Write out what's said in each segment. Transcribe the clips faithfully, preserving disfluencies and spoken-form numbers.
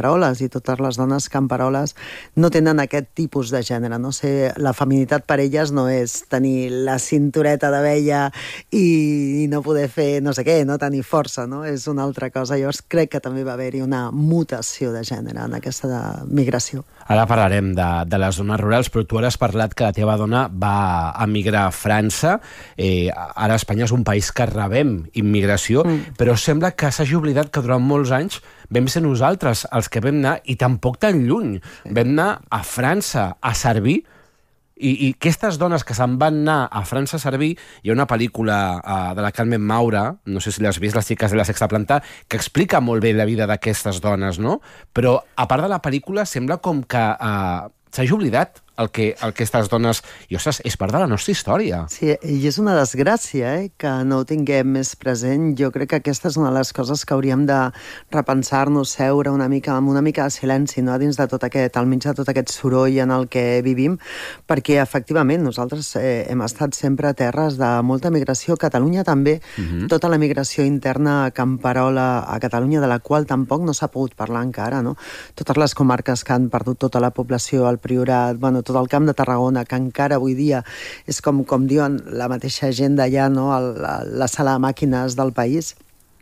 camperoles, i totes les dones camperoles no tenen aquest tipus de gènere. No sé, la feminitat per elles no és tenir la cintureta d'abella i, i no poder fer no sé què, no tenir força, no? És una altra cosa. Llavors crec que també va haver-hi una mutació de gènere en aquesta migració. Ara parlarem de, de les zones rurals, però tu ara has parlat que la teva dona va emigrar a França. Eh, ara Espanya és un país que rebem immigració, mm. però sembla que s'hagi oblidat que durant molts anys vam ser nosaltres els que vam anar, i tampoc tan lluny. Sí. Vam anar a França a servir, i, i aquestes dones que se'n van anar a França a servir, hi ha una pel·lícula uh, de la Carmen Maura, no sé si l'has vist, Les xiques de la sexta planta, que explica molt bé la vida d'aquestes dones, no? Però, a part de la pel·lícula, sembla com que uh, s'hagi oblidat el que, el que aquestes dones... I, ostres, és part de la nostra història. Sí, i és una desgràcia, eh, que no ho tinguem més present. Jo crec que aquesta és una de les coses que hauríem de repensar-nos, seure una mica, amb una mica de silenci, no?, dins de tot aquest, al mig de tot aquest soroll en el que vivim, perquè, efectivament, nosaltres eh, hem estat sempre a terres de molta migració. Catalunya també, uh-huh. tota la migració interna camperola a Catalunya, de la qual tampoc no s'ha pogut parlar encara, no? Totes les comarques que han perdut tota la població, el Priorat, bueno, tot el Camp de Tarragona, que encara avui dia és com, com diuen la mateixa gent d'allà, no?, el, la, la sala de màquines del país.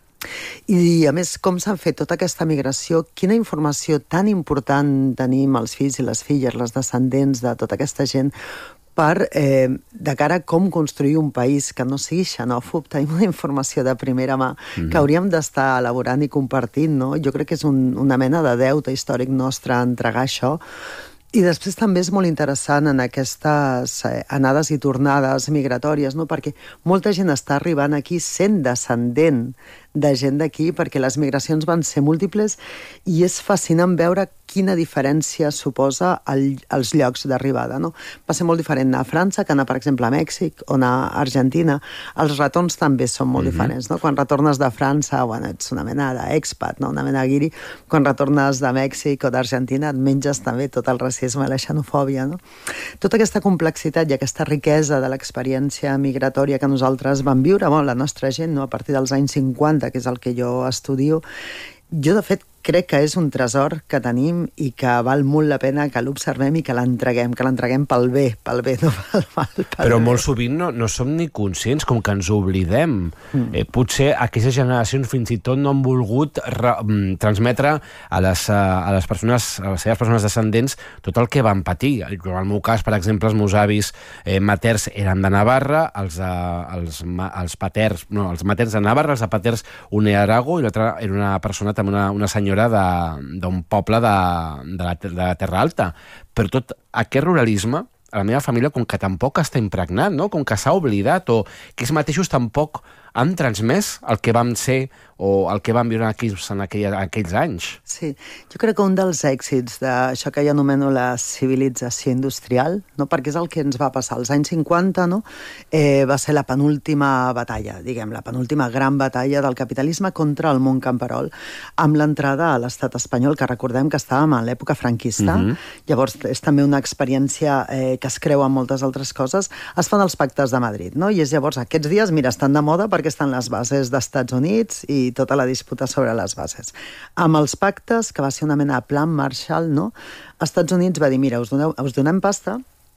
I, a més, com s'han fet tota aquesta migració, quina informació tan important tenim els fills i les filles, les descendents de tota aquesta gent, per, eh, de cara a com construir un país que no sigui xenòfob. Tenim una informació de primera mà mm-hmm. que hauríem d'estar elaborant i compartint, no? Jo crec que és un, una mena de deute històric nostre entregar això. I després també és molt interessant en aquestes anades i tornades migratòries, no? Perquè molta gent està arribant aquí sent descendent de gent d'aquí, perquè les migracions van ser múltiples, i és fascinant veure quina diferència suposa el, els llocs d'arribada, no? Va ser molt diferent anar a França que anar, per exemple, a Mèxic o anar a Argentina. Els retorns també són molt mm-hmm. diferents, no? Quan retornes de França, bueno, ets una mena d'expat, no? Una mena de guiri. Quan retornes de Mèxic o d'Argentina et menges també tot el racisme i la xenofòbia, no? Tota aquesta complexitat i aquesta riquesa de l'experiència migratòria que nosaltres vam viure, bueno, la nostra gent, no? A partir dels anys cinquanta, que és el que jo estudio, jo, de fet, crec que és un tresor que tenim i que val molt la pena que l'observem i que l'entreguem, que l'entreguem pel bé, pel bé, no pel mal. Pel Però bé. molt sovint no, no som ni conscients, com que ens oblidem. Mm. Eh, potser aquestes generacions fins i tot no han volgut re, transmetre a les, a les persones, a les seves persones descendents, tot el que van patir. En el meu cas, per exemple, els meus avis eh, materns eren de Navarra, els, eh, els, els paterns, no, els materns de Navarra, els de paterns un era Arago, i l'altra era una persona, també una, una senyora d'un poble de, de, la, de la Terra Alta. Però tot aquest ruralisme, a la meva família, com que tampoc està impregnat, no? Com que s'ha oblidat, o que ells mateixos tampoc han transmès el que vam ser o el que vam viure aquells, en aquell, aquells anys. Sí, jo crec que un dels èxits d'això que jo anomeno la civilització industrial, no? Perquè és el que ens va passar als anys cinquanta, no? Eh, va ser la penúltima batalla, diguem, la penúltima gran batalla del capitalisme contra el món camperol, amb l'entrada a l'estat espanyol, que recordem que estàvem en l'època franquista. Mm-hmm. Llavors és també una experiència eh, que es creu en moltes altres coses. Es fan els pactes de Madrid, no? I és llavors aquests dies, mira, estan de moda perquè estan les bases d'Estats Units i tota la disputa sobre les bases. Amb els pactes, que va ser una mena de plan Marshall, no? Estats Units va dir, mira, us, doneu, us donem pasta,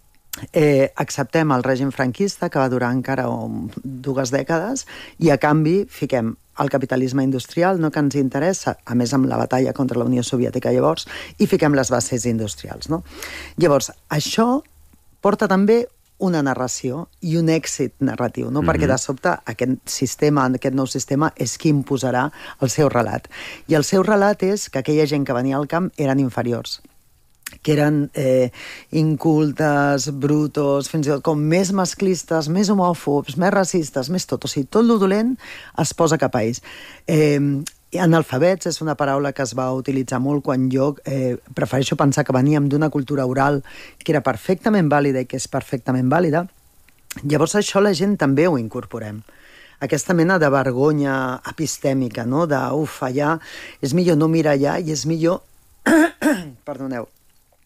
eh, acceptem el règim franquista, que va durar encara um, dues dècades, i a canvi fiquem el capitalisme industrial, no, que ens interessa, a més amb la batalla contra la Unió Soviètica llavors, i fiquem les bases industrials, no? Llavors, això porta també una narració i un èxit narratiu, no? Mm-hmm. Perquè de sobte aquest sistema, aquest nou sistema, és qui imposarà el seu relat. I el seu relat és que aquella gent que venia al camp eren inferiors, que eren eh, incultes, brutos, fins i tot com més masclistes, més homòfobs, més racistes, més tot. O sigui, tot lo dolent es posa cap a ells. Eh, Analfabets és una paraula que es va utilitzar molt quan jo eh, prefereixo pensar que veníem d'una cultura oral que era perfectament vàlida i que és perfectament vàlida. Llavors això la gent també ho incorporem. Aquesta mena de vergonya epistèmica, no? De, uf, allà és millor no mirar allà i és millor... Perdoneu.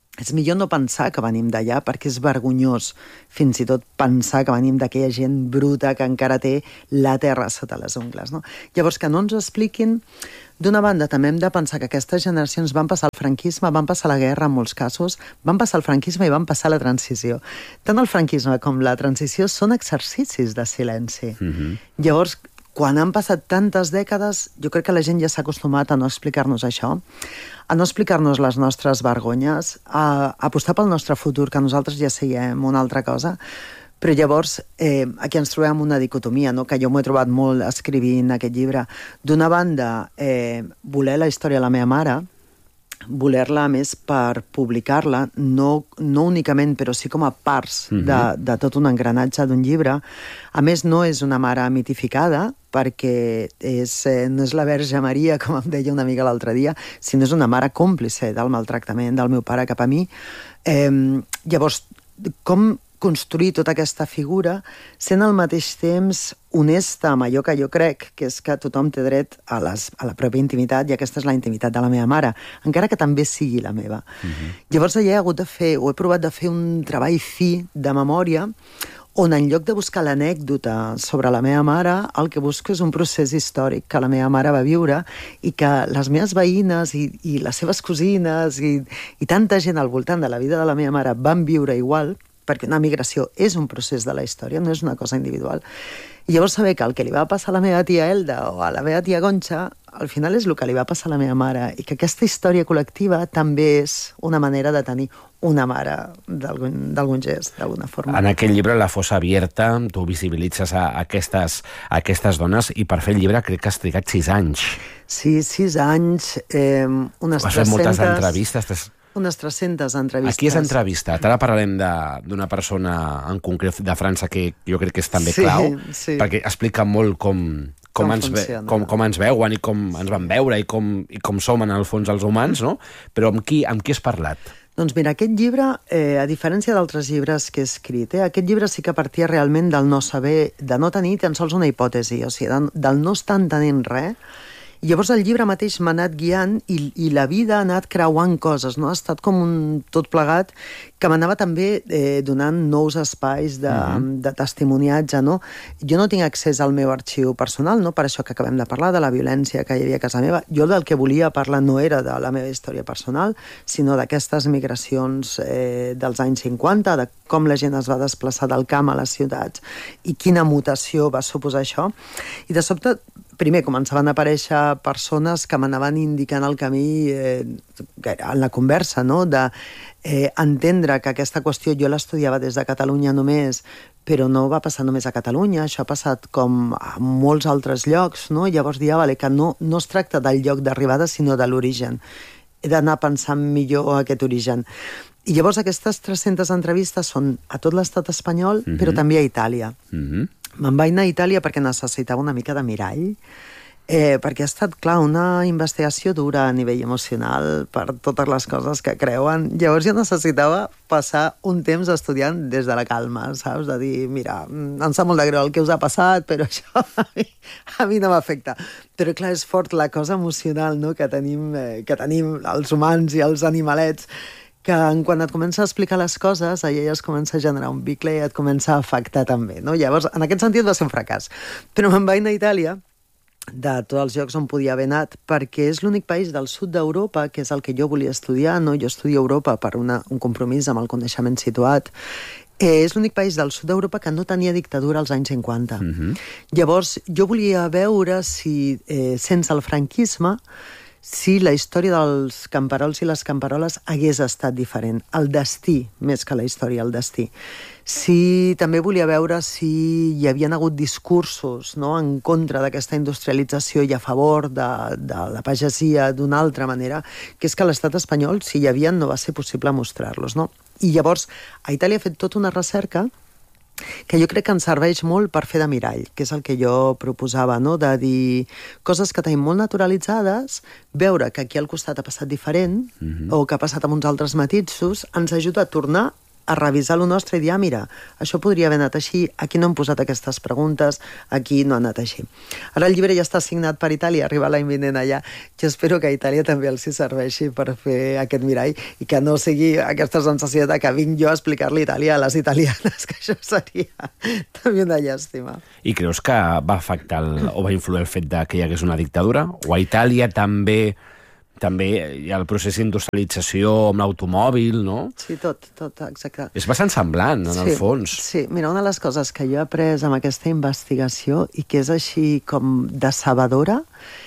és millor no pensar que venim d'allà, perquè és vergonyós fins i tot pensar que venim d'aquella gent bruta que encara té la terra sota les ungles, no? Llavors, que no ens ho expliquin. D'una banda, també hem de pensar que aquestes generacions van passar el franquisme, van passar la guerra en molts casos, van passar el franquisme i van passar la transició. Tant el franquisme com la transició són exercicis de silenci. Mm-hmm. Llavors, quan han passat tantes dècades, jo crec que la gent ja s'ha acostumat a no explicar-nos això, a no explicar-nos les nostres vergonyes, a apostar pel nostre futur, que nosaltres ja siguem una altra cosa. Però llavors, eh, aquí ens trobem una dicotomia, no? Que jo m'ho he trobat molt escrivint aquest llibre. D'una banda, eh, voler la història de la meva mare, voler-la més per publicar-la, no, no únicament, però sí com a parts mm-hmm. de, de tot un engranatge d'un llibre. A més, no és una mare mitificada, perquè és, eh, no és la Verge Maria, com em deia una amiga l'altre dia, sinó és una mare còmplice del maltractament del meu pare cap a mi. Eh, llavors, com construir tota aquesta figura sent al mateix temps honesta amb allò que jo crec, que és que tothom té dret a, les, a la pròpia intimitat, i aquesta és la intimitat de la meva mare, encara que també sigui la meva. Uh-huh. Llavors allà he hagut de fer, o he provat de fer un treball fi de memòria, on en lloc de buscar l'anècdota sobre la meva mare, el que busco és un procés històric que la meva mare va viure i que les meves veïnes i, i les seves cosines i, i tanta gent al voltant de la vida de la meva mare van viure igual, perquè una migració és un procés de la història, no és una cosa individual. I llavors saber que el que li va passar a la meva tia Elda o a la meva tia Gonxa, al final és el que li va passar a la meva mare, i que aquesta història col·lectiva també és una manera de tenir una mare d'algun gest, d'alguna forma. En aquell llibre, La fossa abierta, tu visibilitzes a aquestes, a aquestes dones, i per fer el llibre crec que has trigat sis anys. Sí, sis anys, eh, unes tres-centes... Has fet moltes entrevistes... Unes tres-centes entrevistes. Aquí és entrevista. Ara parlarem d'una persona en concret de França que jo crec que és també sí, clau, sí. perquè explica molt com, com, com, ens ve, com, com ens veuen i com ens van veure i com, i com som en el fons els humans, no? Però amb qui, amb qui has parlat? Doncs mira, aquest llibre, eh, a diferència d'altres llibres que he escrit, eh, aquest llibre sí que partia realment del no saber, de no tenir tan sols una hipòtesi, o sigui, de, del no estar entenent res. I llavors el llibre mateix m'ha anat guiant i, i la vida ha anat creuant coses, no? Ha estat com un tot plegat que m'anava també eh, donant nous espais de, uh-huh. de testimoniatge, no? Jo no tinc accés al meu arxiu personal, no? Per això que acabem de parlar, de la violència que hi havia a casa meva. Jo del que volia parlar no era de la meva història personal, sinó d'aquestes migracions eh, dels anys cinquanta, de com la gent es va desplaçar del camp a les ciutats i quina mutació va suposar això. I de sobte, primer, començaven a aparèixer persones que m'anaven indicant el camí eh, en la conversa, no? De eh, entendre que aquesta qüestió jo l'estudiava des de Catalunya només, però no va passar només a Catalunya, això ha passat com a molts altres llocs, no? Llavors dir, ah, vale, que no, no es tracta del lloc d'arribada, sinó de l'origen. He d'anar pensant millor aquest origen. I llavors aquestes tres-centes entrevistes són a tot l'estat espanyol, mm-hmm. però també a Itàlia. Mm-hmm. Me'n vaig anar a Itàlia perquè necessitava una mica de mirall, eh, perquè ha estat, clar, una investigació dura a nivell emocional per totes les coses que creuen. Llavors jo necessitava passar un temps estudiant des de la calma, saps? De dir, mira, em sap molt de greu el que us ha passat, però això a mi, a mi no m'afecta. Però, clar, és fort la cosa emocional, no?, que tenim, eh, que tenim els humans i els animalets, que quan et comença a explicar les coses, allà ja es comença a generar un vincle i et comença a afectar també, no? Llavors, en aquest sentit va ser un fracàs. Però me'n vaig anar a Itàlia, de tots els llocs on podia haver anat, perquè és l'únic país del sud d'Europa, que és el que jo volia estudiar, no? Jo estudio Europa per una, un compromís amb el coneixement situat. Eh, és l'únic país del sud d'Europa que no tenia dictadura als anys cinquanta. Mm-hmm. Llavors, jo volia veure si, eh, sense el franquisme, si la història dels camperols i les camperoles hagués estat diferent. El destí, més que la història, el destí. Si també volia veure si hi havien hagut discursos, no?, en contra d'aquesta industrialització i a favor de, de la pagesia d'una altra manera, que és que a l'estat espanyol, si hi havia, no va ser possible mostrar-los, no? I llavors, a Itàlia ha fet tota una recerca que jo crec que ens serveix molt per fer de mirall, que és el que jo proposava, no?, de dir coses que tenim molt naturalitzades, veure que aquí al costat ha passat diferent, mm-hmm. o que ha passat amb uns altres matisos, ens ajuda a tornar a revisar lo nostre i dir, ah, mira, això podria haver anat així, aquí no hem posat aquestes preguntes, aquí no ha anat així. Ara el llibre ja està signat per Itàlia, arriba l'any vinent allà. Jo espero que a Itàlia també els hi serveixi per fer aquest mirall i que no sigui aquesta sensació de que vinc jo a explicar-li Itàlia a les italianes, que això seria també una llàstima. I creus que va afectar el, o va influir el fet de que hi hagués una dictadura? O a Itàlia també... també hi ha el procés d'industrialització amb l'automòbil, no? Sí, tot, tot, exacte. És bastant semblant, en sí, el fons. Sí, mira, una de les coses que jo he après amb aquesta investigació i que és així com decebedora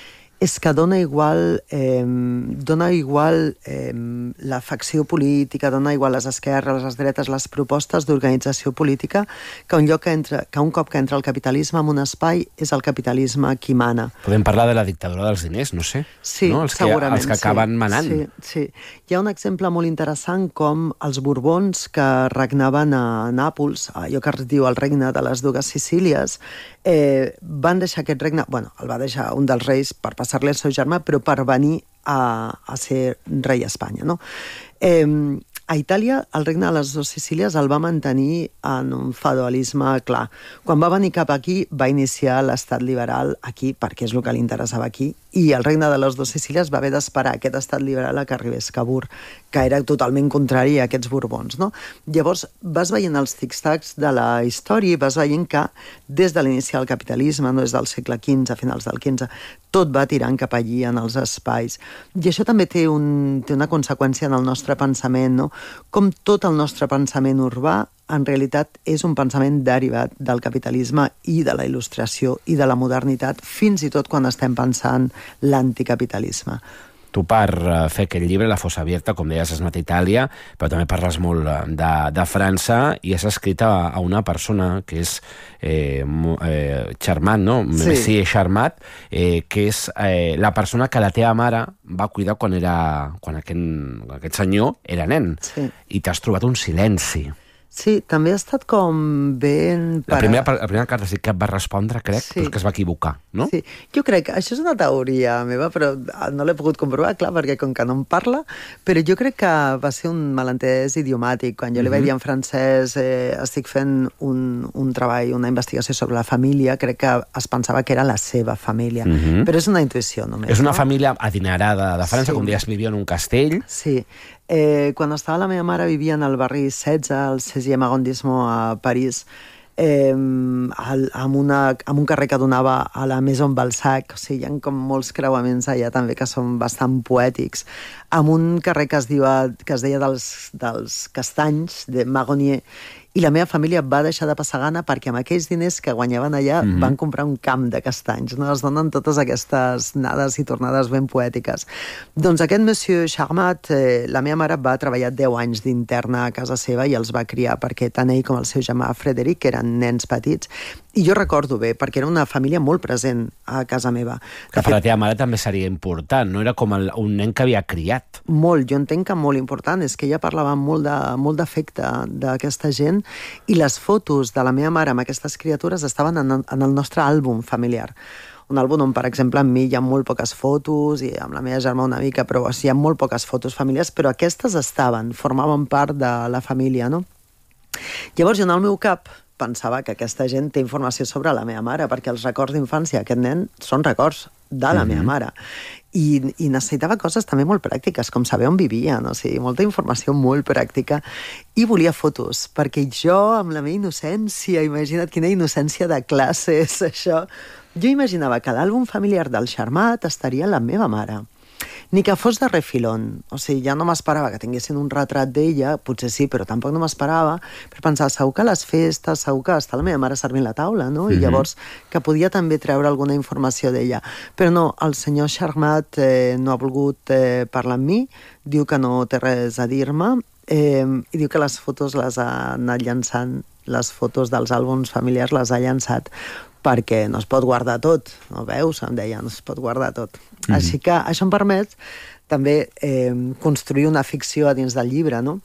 és que dona igual, eh, dona igual eh, la facció política, dona igual les esquerres, les dretes, les propostes d'organització política, que un lloc que entra, que un cop que entra el capitalisme en un espai és el capitalisme qui mana. Podem parlar de la dictadura dels diners, no sé. Sí, no? els que, segurament. Els que acaben sí, manant. Sí, sí. Hi ha un exemple molt interessant com els Borbons que regnaven a Nàpols, allò que es diu el regne de les dues Sicílies, eh, van deixar aquest regne, bueno, el va deixar un dels reis per passar-li al seu germà, però per venir a, a ser rei a Espanya, no? Eh, a Itàlia, el regne de les dues Sicílies el va mantenir en un feudalisme clar. Quan va venir cap aquí, va iniciar l'estat liberal aquí, perquè és el que li interessava aquí, i el regne de les dues Sicílies va haver d'esperar aquest estat liberal a que arribés Cavour, que era totalment contrari a aquests Borbons, no? Llavors, vas veient els tic-tacs de la història i vas veient que des de l'inici del capitalisme, no des del segle quinze, a finals del quinze, tot va tirant cap allí en els espais. I això també té, un, té una conseqüència en el nostre pensament, no? Com tot el nostre pensament urbà en realitat és un pensament derivat del capitalisme i de la il·lustració i de la modernitat, fins i tot quan estem pensant l'anticapitalisme. Tu per fer aquest llibre, La fossa abierta, com deies, has anat a Itàlia, però també parles molt de, de França i has escrit a, a una persona que és eh, eh, Charmat, no? Sí. Messier Charmat, eh, que és eh, la persona que la teva mare va cuidar quan, era, quan aquest, aquest senyor era nen. Sí. I t'has trobat un silenci. Sí, també ha estat com ben... La primera, la primera carta sí que va respondre, crec, sí. Però que es va equivocar, no? Sí, jo crec que això és una teoria meva, però no l'he pogut comprovar, clar, perquè com que no em parla, però jo crec que va ser un malentès idiomàtic. Quan jo li vaig dir en francès eh, estic fent un, un treball, una investigació sobre la família, crec que es pensava que era la seva família. Uh-huh. Però és una intuïció només. És una no? família adinerada de França, sí. Com deies, vivia en un castell. Sí. Eh, quan estava la meva mare vivia en el barri setze, al seizième arrondissement a París, eh, al, amb, una, amb un carrer que donava a la Maison Balzac. O sigui, hi ha com molts creuaments allà també que són bastant poètics, amb un carrer que es, diu, que es deia dels, dels Castanys, de Marronnier, i la meva família va deixar de passar gana perquè amb aquells diners que guanyaven allà mm-hmm. van comprar un camp de castanys, no? Es donen totes aquestes anades i tornades ben poètiques. Doncs aquest monsieur Charmat, eh, la meva mare va treballar deu anys d'interna a casa seva i els va criar perquè tant ell com el seu germà Frederic eren nens petits. I jo recordo bé, perquè era una família molt present a casa meva. Que per la teva mare també seria important, no? Era com el, un nen que havia criat. Molt, jo entenc que molt important, és que ella parlava molt de, molt d'afecte d'aquesta gent i les fotos de la meva mare amb aquestes criatures estaven en, en el nostre àlbum familiar. Un àlbum on, per exemple, amb mi hi ha molt poques fotos i amb la meva germana una mica, però o sigui, hi ha molt poques fotos familiars, però aquestes estaven, formaven part de la família, no? Llavors, jo en el meu cap pensava que aquesta gent té informació sobre la meva mare, perquè els records d'infància d'aquest nen són records de la mm-hmm. meva mare. I, I necessitava coses també molt pràctiques, com saber on vivia, no? O sigui, molta informació molt pràctica. I volia fotos, perquè jo, amb la meva innocència, imagina't quina innocència de classe és això, jo imaginava que l'àlbum familiar del Charmat estaria la meva mare. Ni que fos de refilón. O sigui, ja no m'esperava que tinguessin un retrat d'ella, potser sí, però tampoc no m'esperava, per pensar, segur que a les festes, segur que està la meva mare servint la taula, no? Mm-hmm. I llavors que podia també treure alguna informació d'ella. Però no, el senyor Charmat eh, no ha volgut eh, parlar amb mi, diu que no té res a dir-me, eh, i diu que les fotos les ha anat llançant, les fotos dels àlbums familiars les ha llançat, perquè no es pot guardar tot, no veus? Em deia, no es pot guardar tot. Mm-hmm. Així que això em permet també eh, construir una ficció a dins del llibre, no?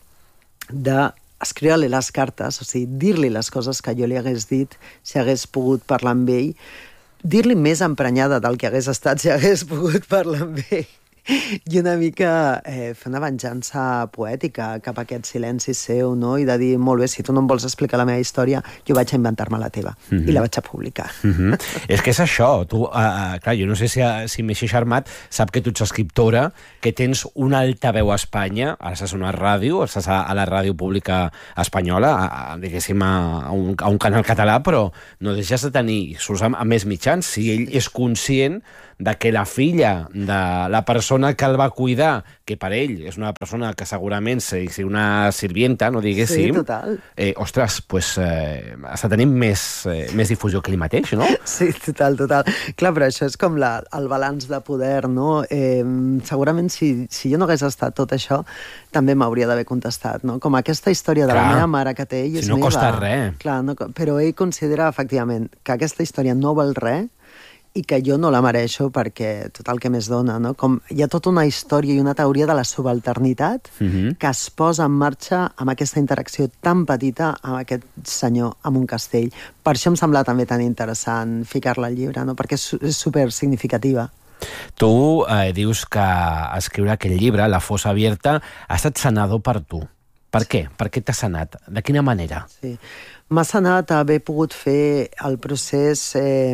D'escriure-li les cartes, o sigui, dir-li les coses que jo li hagués dit si hagués pogut parlar amb ell, dir-li més emprenyada del que hagués estat si hagués pogut parlar amb ell. I una mica eh, fer una venjança poètica cap a aquest silenci seu, no? I de dir, molt bé, si tu no em vols explicar la meva història, jo vaig a inventar-me la teva. Mm-hmm. I la vaig a publicar. Mm-hmm. És que és això. Tu, uh, uh, clar, jo no sé si, si m'he Xarmat sap que tu ets escriptora, que tens una altaveu a Espanya, ara estàs a una ràdio, estàs a, a la ràdio pública espanyola, a, a, diguéssim, a, a, un, a un canal català, però no deixes de tenir, surts a, a més mitjans. Si ell és conscient de que la filla de la persona que el va cuidar, que per ell és una persona que segurament és una sirvienta, no diguéssim... Sí, total. Eh, ostres, doncs eh, està tenint més, eh, més difusió que ell mateix, no? Sí, total, total. Clar, però això és com la, el balanç de poder, no? Eh, segurament si, si jo no hagués estat tot això, també m'hauria d'haver contestat, no? Com aquesta història de Clar, la meva mare que té ell és si no meva. Costa res. Clar, no, però ell considera, efectivament, que aquesta història no val res i que jo no la mereixo perquè tot el que més dona, no? Com hi ha tota una història i una teoria de la subalternitat uh-huh. que es posa en marxa amb aquesta interacció tan petita amb aquest senyor, amb un castell. Per això em sembla també tan interessant ficar-la al llibre, no? Perquè és, és super significativa. Tu eh, dius que escriure aquell llibre, La fossa abierta, ha estat sanador per tu. Per què? Per què t'ha sanat? De quina manera? Sí. M'ha sanat haver pogut fer el procés... Eh,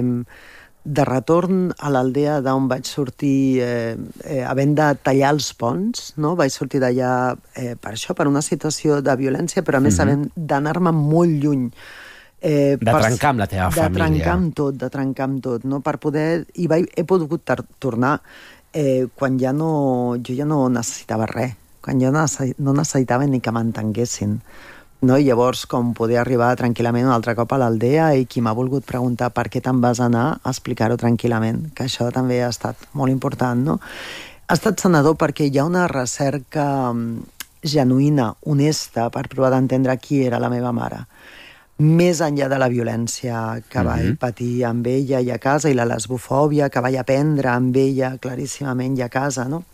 de retorn a l'aldea d'on vaig sortir eh, eh, havent de tallar els ponts, no? Vaig sortir d'allà eh, per això, per una situació de violència, però a més mm-hmm. havent d'anar-me molt lluny. Eh, de per, trencar amb la teva de família. De trencar amb tot, de trencar amb tot, no? Per poder... I vaig, he pogut tar- tornar eh, quan ja no... Jo ja no necessitava res, quan jo no necessitava ni que m'entenguessin. No? I llavors, com poder arribar tranquil·lament un altre cop a l'aldea i qui m'ha volgut preguntar per què te'n vas anar, a explicar-ho tranquil·lament, que això també ha estat molt important, no? Ha estat sanador perquè hi ha una recerca genuïna, honesta, per provar d'entendre qui era la meva mare. Més enllà de la violència que mm-hmm. vaig patir amb ella i a casa, i la lesbofòbia que vaig aprendre amb ella claríssimament i a casa, no?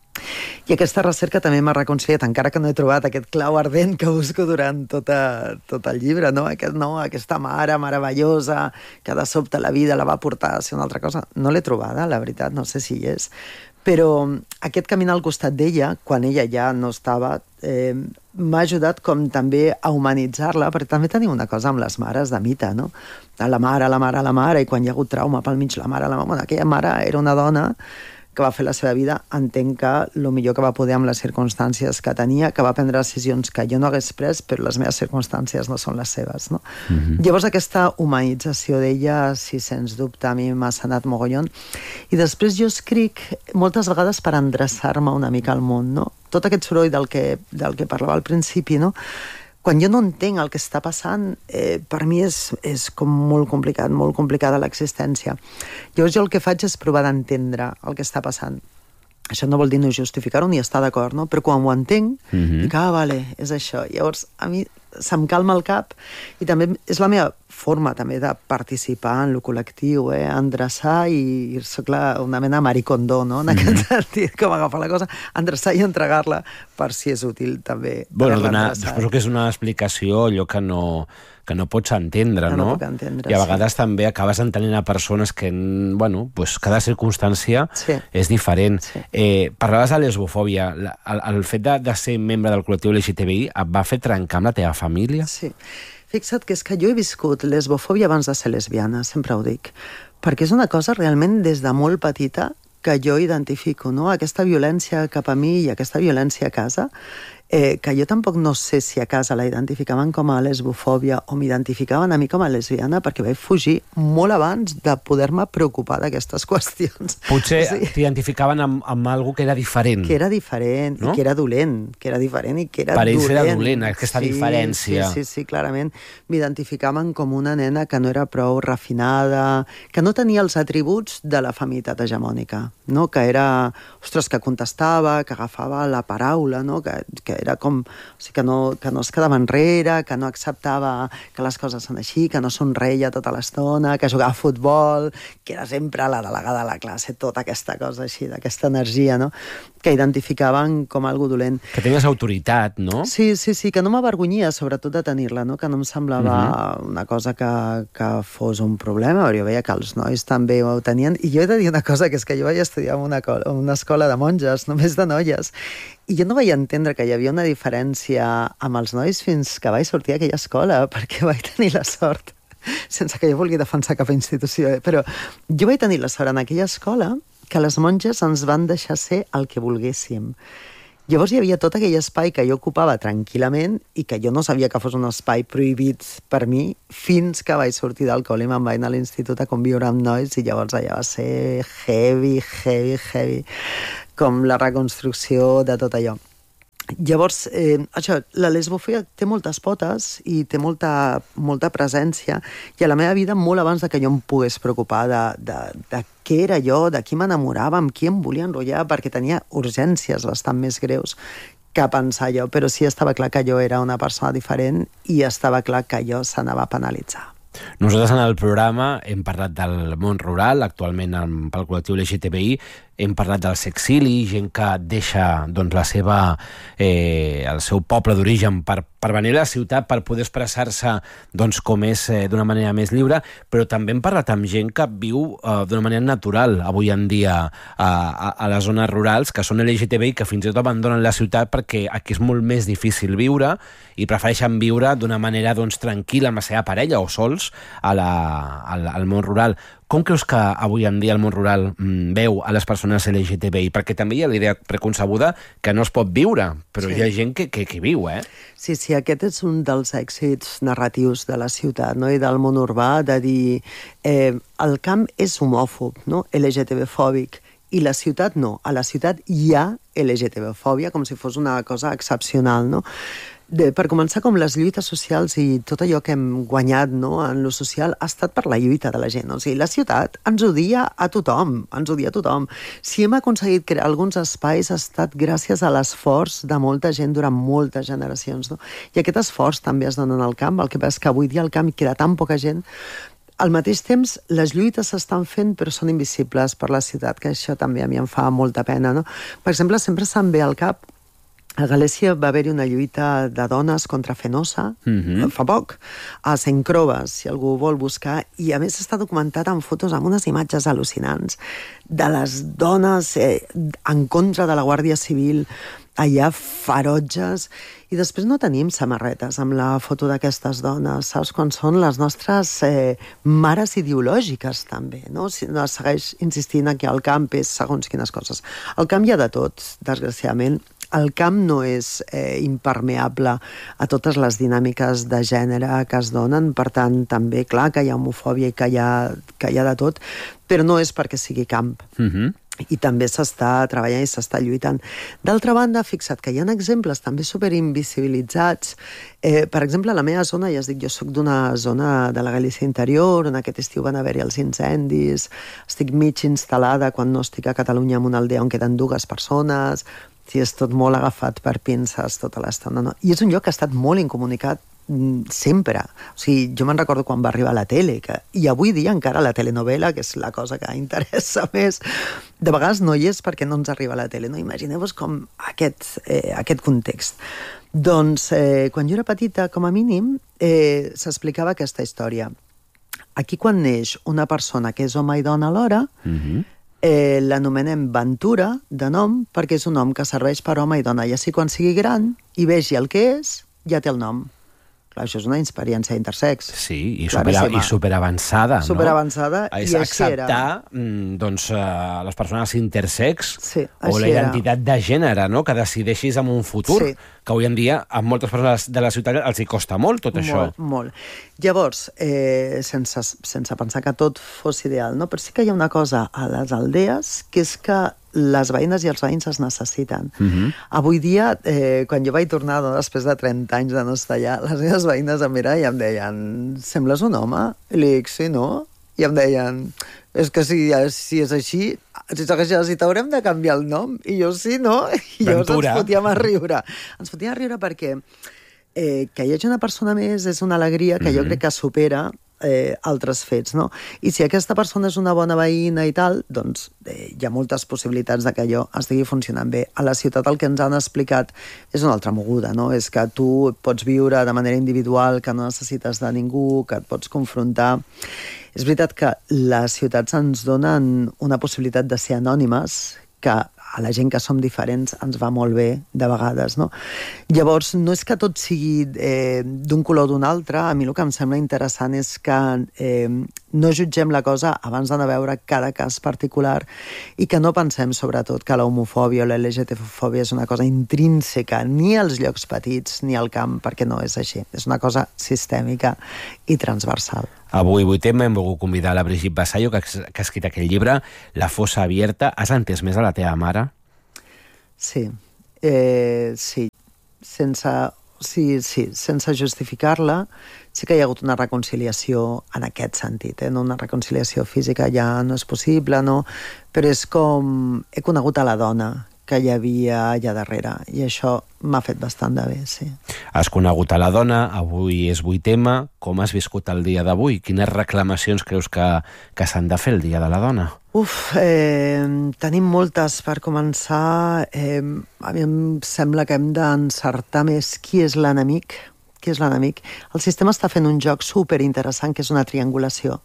I aquesta recerca també m'ha reconciliat, encara que no he trobat aquest clau ardent que busco durant tota, tot el llibre, no? Aquest, no? Aquesta mare meravellosa que de sobte la vida la va portar a ser una altra cosa. No l'he trobada, la veritat, no sé si hi és. Però aquest caminar al costat d'ella, quan ella ja no estava, eh, m'ha ajudat com també a humanitzar-la, perquè també tenim una cosa amb les mares de mite, no? La mare, la mare, la mare, i quan hi ha hagut trauma pel mig, la mare, la mare... Bueno, aquella mare era una dona que va fer la seva vida, entenc que el millor que va poder amb les circumstàncies que tenia, que va prendre decisions que jo no hagués pres, però les meves circumstàncies no són les seves, no? Mm-hmm. Llavors aquesta humanització d'ella, si sens dubte a mi m'ha sanat mogollon. I després jo escric moltes vegades per endreçar-me una mica al món, no? Tot aquest soroll del que, del que parlava al principi, no? Quan jo no entenc el que està passant, eh, per mi és, és com molt complicat, molt complicada l'existència. Llavors jo el que faig és provar d'entendre el que està passant. Això no vol dir no justificar-ho ni estar d'acord, no? Però quan ho entenc, mm-hmm. dic, ah, vale, és això. Llavors, a mi se'm calma el cap i també és la meva forma també de participar en lo col·lectiu, eh? Endreçar i soc la, una mena maricondó, no? En aquest mm-hmm. sentit, com agafar la cosa, endreçar i entregar-la per si és útil també. Bueno, donar, suposo que és una explicació allò que no... que no pots entendre, no? no? Entendre, I a vegades sí. també acabes entenent a persones que, bueno, pues cada circumstància sí. és diferent. Sí. Eh, parlaves de lesbofòbia. El, el fet de, de ser membre del col·lectiu L G T B I et va fer trencar amb la teva família? Sí. Fixa't que és que jo he viscut lesbofòbia abans de ser lesbiana, sempre ho dic, perquè és una cosa realment des de molt petita que jo identifico, no? Aquesta violència cap a mi i aquesta violència a casa, eh, que jo tampoc no sé si a casa la identificaven com a lesbofòbia o m'identificaven a mi com a lesbiana, perquè vaig fugir molt abans de poder-me preocupar d'aquestes qüestions. Potser sí. T'identificaven amb, amb algo que era diferent. Que era diferent, no? I que era dolent, que era diferent i que era per dolent. Per ells era dolent, aquesta sí, diferència. Sí, sí, sí, clarament. M'identificaven com una nena que no era prou refinada, que no tenia els atributs de la feminitat hegemònica, no? Que era, ostres, que contestava, que agafava la paraula, no? Que, que era com... O sigui, que no, que no es quedava enrere, que no acceptava que les coses són així, que no somreia tota l'estona, que jugava a futbol, que era sempre la delegada de la classe, tota aquesta cosa així, d'aquesta energia, no?, que identificaven com algo dolent. Que tenies autoritat, no? Sí, sí, sí, que no m'avergonyia, sobretot, de tenir-la, no?, que no em semblava uh-huh. una cosa que, que fos un problema, però jo veia que els nois també ho tenien, i jo he de dir una cosa, que és que jo vaig estudiar en una, en una escola de monges, només de noies, i jo no vaig entendre que hi havia una diferència amb els nois fins que vaig sortir d'aquella escola, perquè vaig tenir la sort, sense que jo vulgui defensar cap institució, eh? Però jo vaig tenir la sort en aquella escola que les monges ens van deixar ser el que volguéssim. Llavors hi havia tot aquell espai que jo ocupava tranquil·lament i que jo no sabia que fos un espai prohibit per mi fins que vaig sortir del col·le i me'n vaig anar a l'institut a conviure amb nois i llavors allà va ser heavy, heavy, heavy, com la reconstrucció de tot allò. Llavors, eh, això, la lesbofòbia té moltes potes i té molta, molta presència i a la meva vida molt abans de que jo em pogués preocupar de, de, de què era jo, de qui m'enamorava, amb qui em volia enrotllar, perquè tenia urgències bastant més greus que pensar jo, però sí estava clar que jo era una persona diferent i estava clar que jo s'anava a penalitzar. Nosaltres en el programa hem parlat del món rural, actualment pel col·lectiu L G T B I, hem parlat del sexili, gent que deixa doncs, la seva, eh, el seu poble d'origen per, per venir a la ciutat per poder expressar-se doncs, com és eh, d'una manera més lliure, però també hem parlat amb gent que viu eh, d'una manera natural avui en dia a, a, a les zones rurals, que són L G T B I, que fins i tot abandonen la ciutat perquè aquí és molt més difícil viure i prefereixen viure d'una manera doncs, tranquil·la amb la seva parella o sols a la, al, al món rural. Com creus que avui en dia el món rural mm, veu a les persones L G T B I? Perquè també hi ha la idea preconcebuda que no es pot viure, però sí. Hi ha gent que, que, que viu, eh? Sí, sí, aquest és un dels èxits narratius de la ciutat, no?, i del món urbà, de dir eh, el camp és homòfob, no?, L G T B-fòbic, i la ciutat no. A la ciutat hi ha L G T B-fòbia, com si fos una cosa excepcional, no? De, per començar, com les lluites socials i tot allò que hem guanyat, no, en lo social ha estat per la lluita de la gent. O sigui, la ciutat ens odia a tothom, ens odia a tothom. Si hem aconseguit crear alguns espais ha estat gràcies a l'esforç de molta gent durant moltes generacions, no? I aquest esforç també es dona en el camp, el que passa és que avui dia al camp hi queda tan poca gent. Al mateix temps, les lluites s'estan fent però són invisibles per la ciutat, que això també a mi em fa molta pena, no? Per exemple, sempre se'm ve al cap a Galícia va haver-hi una lluita de dones contra Fenosa, mm-hmm. fa poc, a Saint-Croves, si algú vol buscar, i a més està documentat en fotos amb unes imatges al·lucinants de les dones eh, en contra de la Guàrdia Civil, allà ferotges, i després no tenim samarretes amb la foto d'aquestes dones, saps, quan són les nostres eh, mares ideològiques també, no? Si no segueix insistint que al camp és segons quines coses. Al camp hi ha de tot, desgraciadament. El camp no és eh, impermeable a totes les dinàmiques de gènere que es donen, per tant, també, clar, que hi ha homofòbia i que hi ha, que hi ha de tot, però no és perquè sigui camp. Mm-hmm. I també s'està treballant i s'està lluitant. D'altra banda, fixa't que hi ha exemples també superinvisibilitzats. Eh, per exemple, a la meva zona, ja es dic, jo soc d'una zona de la Galícia interior, on aquest estiu van haver-hi els incendis, estic mig instal·lada quan no estic a Catalunya en una aldea on queden dues persones, sí, és tot molt agafat per pinces tota l'estona, no? I és un lloc que ha estat molt incomunicat sempre. O sigui, jo me'n recordo quan va arribar a la tele, que, i avui dia encara la telenovela, que és la cosa que interessa més, de vegades no hi és perquè no ens arriba a la tele, no? Imagineu-vos com aquest, eh, aquest context. Doncs, eh, quan jo era petita, com a mínim, eh, s'explicava aquesta història. Aquí, quan neix una persona que és home i dona alhora, mm-hmm. eh, l'anomenem Ventura, de nom, perquè és un nom que serveix per home i dona, i així quan sigui gran i vegi el que és, ja té el nom. Clar, això és una experiència intersex. Sí, i, supera, i superavançada, no? Superavançada, i és així era. Acceptar doncs, uh, les persones intersex, sí, o la identitat era. De gènere, no? Que decideixis en un futur, sí. Que avui en dia a moltes persones de la ciutat els hi costa molt tot molt, això. Molt, Llavors, eh, sense, sense pensar que tot fos ideal, no? Però sí que hi ha una cosa a les aldees, que és que les veïnes i els veïns es necessiten. Uh-huh. Avui dia, eh, quan jo vaig tornar no, després de trenta anys de no estar allà, les meves veïnes em miraven i em deien, sembles un home? I li dic, sí, no? I em deien, és que si, si és així, si segueix així, t'haurem de canviar el nom. I jo sí, no? I llavors ens fotíem a riure. Ens fotíem a riure perquè eh, que hi hagi una persona més és una alegria que mm-hmm. jo crec que supera eh, altres fets, no? I si aquesta persona és una bona veïna i tal, doncs eh, hi ha moltes possibilitats de que allò estigui funcionant bé. A la ciutat el que ens han explicat és una altra moguda, no? És que tu pots viure de manera individual, que no necessites de ningú, que et pots confrontar. És veritat que les ciutats ens donen una possibilitat de ser anònimes, que a la gent que som diferents ens va molt bé de vegades, no? Llavors, no és que tot sigui eh, d'un color o d'un altre. A mi el que em sembla interessant és que eh, no jutgem la cosa abans d'anar a veure cada cas particular i que no pensem, sobretot, que la homofòbia o la L G T B fòbia és una cosa intrínseca ni als llocs petits ni al camp, perquè no és així. És una cosa sistèmica i transversal. Avui, avui tema, hem volgut convidar la Brigitte Vasallo, que, que ha escrit aquell llibre, La fossa abierta. Has entès més a la teva mare? Sí, eh, sí. Sense, sí, sí, sense justificar-la, sí que hi ha hagut una reconciliació en aquest sentit. Eh? No, una reconciliació física ja no és possible, no? Però és com... He conegut a la dona que hi havia allà darrere, i això m'ha fet bastant de bé, sí. Has conegut a la dona, avui és vuit ema, com has viscut el dia d'avui? Quines reclamacions creus que, que s'han de fer el dia de la dona? Uf, eh, tenim moltes. Per començar, eh, a mi em sembla que hem d'encertar més qui és l'enemic, qui és l'enemic. El sistema està fent un joc superinteressant, que és una triangulació,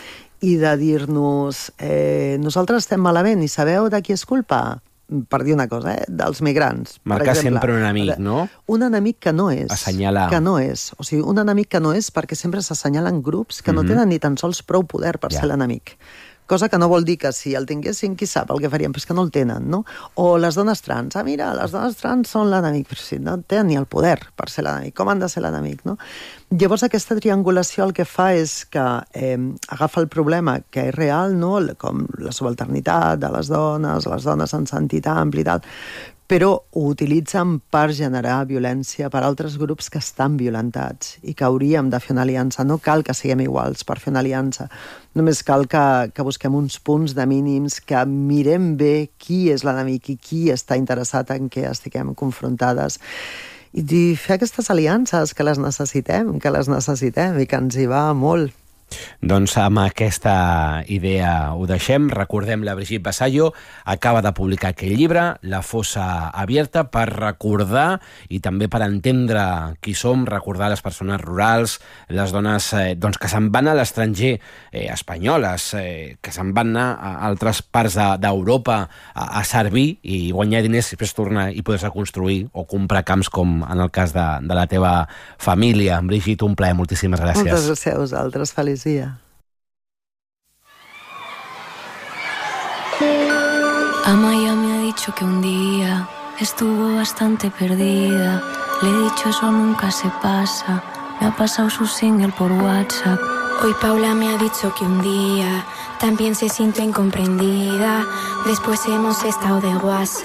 i de dir-nos, eh, nosaltres estem malament, i sabeu de qui és culpa? Per dir una cosa, eh? Dels migrants. Marcar sempre un enemic, no? Un enemic que no és. Assenyalar. Que no és. O sigui, un enemic que no és perquè sempre s'assenyalen grups que mm-hmm. no tenen ni tan sols prou poder per yeah. ser l'enemic. Cosa que no vol dir que si el tinguessin, qui sap el que farien, però és que no el tenen, no? O les dones trans. Ah, mira, les dones trans són l'enemic, però si no tenen ni el poder per ser l'enemic. Com han de ser l'enemic, no? Llavors aquesta triangulació el que fa és que eh, agafa el problema que és real, no? Com la subalternitat de les dones, les dones en sentit ampli i tal, però ho utilitzen per generar violència per altres grups que estan violentats i que hauríem de fer una aliança. No cal que siguem iguals per fer una aliança, només cal que, que busquem uns punts de mínims, que mirem bé qui és l'enemic i qui està interessat en què estiguem confrontades, i fer aquestes aliances, que les necessitem, que les necessitem i que ens hi va molt. Doncs amb aquesta idea ho deixem. Recordem, la Brigitte Vasallo acaba de publicar aquell llibre, La fossa abierta, per recordar i també per entendre qui som, recordar les persones rurals, les dones eh, doncs que se'n van a l'estranger, eh, espanyoles, eh, que se'n van anar a altres parts d'Europa a, a servir i guanyar diners i després tornar i poder-se construir o comprar camps, com en el cas de, de la teva família. Brigitte, un plaer, moltíssimes gràcies. Moltes gràcies a vosaltres, feliç dia. Amaya me ha dicho que un día estuvo bastante perdida. Le he dicho eso nunca se pasa. Me ha pasado su single por WhatsApp. Hoy Paula me ha dicho que un día también se siente incomprendida. Después hemos estado de WhatsApp.